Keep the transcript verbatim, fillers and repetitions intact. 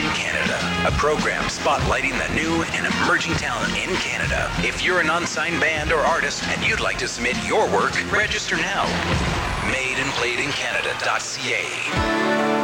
Canada, a program spotlighting the new and emerging talent in Canada. If you're an unsigned band or artist and you'd like to submit your work, register now. made and played in canada dot c a